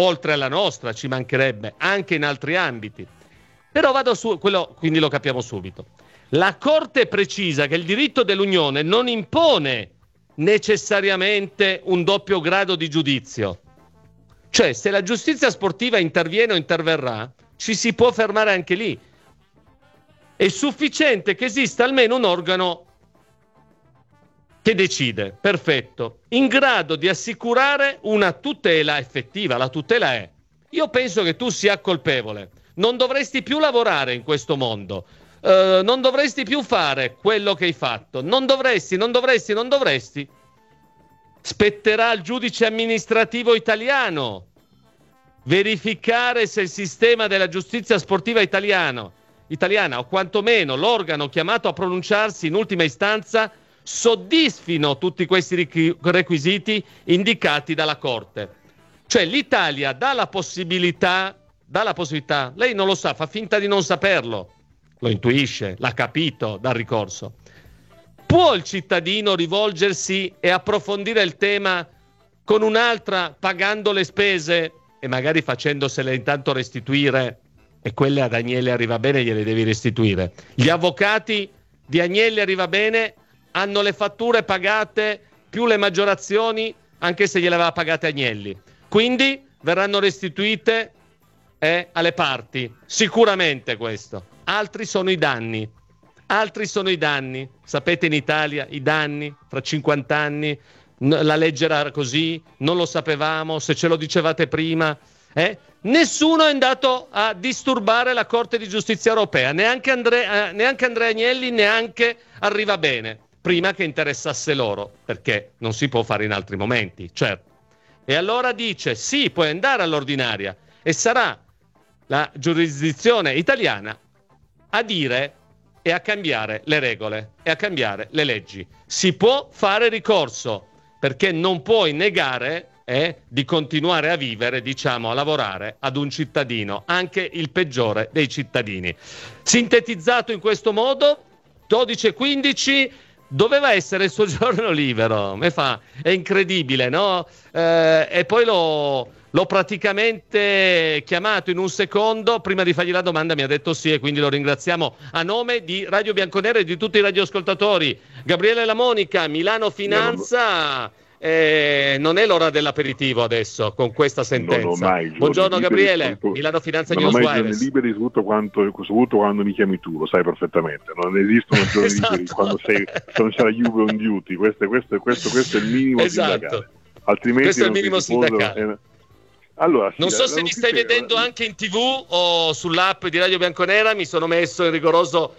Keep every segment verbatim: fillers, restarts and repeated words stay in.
oltre alla nostra, ci mancherebbe, anche in altri ambiti. Però vado su quello, quindi lo capiamo subito. La Corte precisa che il diritto dell'Unione non impone necessariamente un doppio grado di giudizio. Cioè, se la giustizia sportiva interviene o interverrà, ci si può fermare anche lì. È sufficiente che esista almeno un organo che decide, perfetto, in grado di assicurare una tutela effettiva. La tutela è: io penso che tu sia colpevole, non dovresti più lavorare in questo mondo, uh, non dovresti più fare quello che hai fatto, non dovresti, non dovresti, non dovresti. Spetterà al giudice amministrativo italiano verificare se il sistema della giustizia sportiva italiano, italiana, o quantomeno l'organo chiamato a pronunciarsi in ultima istanza, soddisfino tutti questi requisiti indicati dalla Corte. Cioè l'Italia dà la possibilità, dà la possibilità, lei non lo sa, fa finta di non saperlo, lo intuisce, l'ha capito dal ricorso. Può il cittadino rivolgersi e approfondire il tema con un'altra, pagando le spese e magari facendosele intanto restituire, e quelle ad Agnelli Arrivabene gliele devi restituire. Gli avvocati di Agnelli Arrivabene hanno le fatture pagate più le maggiorazioni, anche se gliele aveva pagate Agnelli. Quindi verranno restituite eh, alle parti. Sicuramente questo. Altri sono i danni. Altri sono i danni. Sapete, in Italia i danni fra cinquanta anni, la legge era così, non lo sapevamo, se ce lo dicevate prima. Eh? Nessuno è andato a disturbare la Corte di Giustizia Europea, neanche, Andre, eh, neanche Andrea Agnelli, neanche Arrivabene, prima che interessasse loro, perché non si può fare in altri momenti, certo. E allora dice, sì, puoi andare all'ordinaria, e sarà la giurisdizione italiana a dire e a cambiare le regole e a cambiare le leggi. Si può fare ricorso, perché non puoi negare eh, di continuare a vivere, diciamo, a lavorare ad un cittadino, anche il peggiore dei cittadini. Sintetizzato in questo modo, dodici e quindici doveva essere il suo giorno libero. Me fa, è incredibile, no? Eh, e poi l'ho, l'ho praticamente chiamato in un secondo, prima di fargli la domanda mi ha detto sì, e quindi lo ringraziamo a nome di Radio Bianconera e di tutti i radioascoltatori. Gabriele La Monica, Milano Finanza. Eh, non è l'ora dell'aperitivo adesso con questa sentenza. Mai, buongiorno Gabriele, soprattutto, Milano Finanza non ho mai Newswires. giorni liberi soprattutto quando, soprattutto quando mi chiami tu, lo sai perfettamente, non esistono giorni esatto. liberi quando, sei, quando c'è la Juve on duty. Questo, questo, questo, questo è il minimo esatto. sindacale, altrimenti questo è il minimo sindacale. È... Allora, sì, non so se mi stai vedendo anche in tv o sull'app di Radio Bianconera. Mi sono messo in rigoroso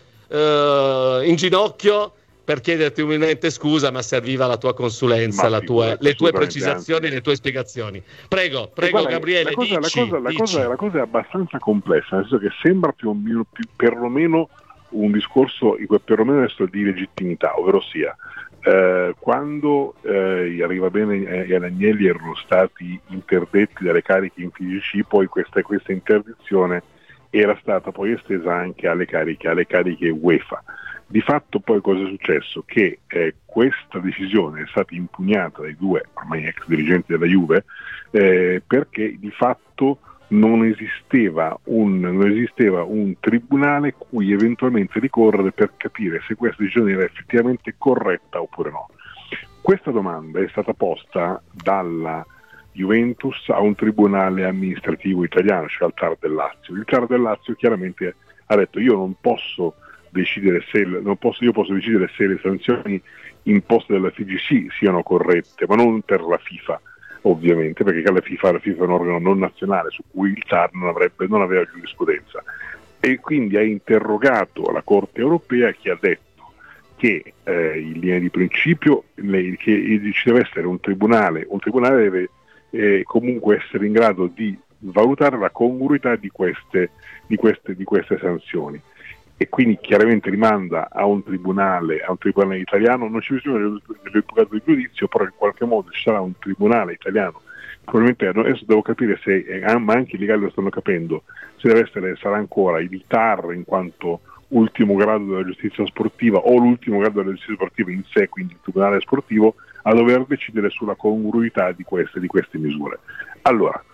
uh, in ginocchio per chiederti umilmente scusa, ma serviva la tua consulenza, la tua, le tue precisazioni, anzi. Le tue spiegazioni. Prego, prego guarda, Gabriele, la cosa, dici, la, cosa, la, dici. Cosa, la cosa è abbastanza complessa, nel senso che sembra più o meno, più, perlomeno un discorso perlomeno adesso di legittimità, ovvero sia eh, quando eh, Arrivabene e Agnelli erano stati interdetti dalle cariche in F I G C, poi questa, questa interdizione era stata poi estesa anche alle cariche, alle cariche UEFA. Di fatto poi cosa è successo? Che eh, questa decisione è stata impugnata dai due ormai ex dirigenti della Juve eh, perché di fatto non esisteva, un, non esisteva un tribunale cui eventualmente ricorrere per capire se questa decisione era effettivamente corretta oppure no. Questa domanda è stata posta dalla Juventus a un tribunale amministrativo italiano, cioè al T A R del Lazio. Il T A R del Lazio chiaramente ha detto io non posso decidere se non posso, io posso decidere se le sanzioni imposte dalla F I G C siano corrette, ma non per la FIFA ovviamente, perché la FIFA, la FIFA è un organo non nazionale su cui il T A R non, avrebbe, non aveva giurisprudenza, e quindi ha interrogato la Corte Europea, che ha detto che eh, in linea di principio le, che ci deve essere un tribunale, un tribunale deve eh, comunque essere in grado di valutare la congruità di queste, di queste, di queste sanzioni. E quindi chiaramente rimanda a un tribunale, a un tribunale italiano, non c'è bisogno dell'imputato di giudizio, però in qualche modo ci sarà un tribunale italiano. Probabilmente adesso devo capire se, ma anche i legali lo stanno capendo, se deve essere, sarà ancora il T A R in quanto ultimo grado della giustizia sportiva o l'ultimo grado della giustizia sportiva in sé, quindi il tribunale sportivo, a dover decidere sulla congruità di queste, di queste misure. Allora,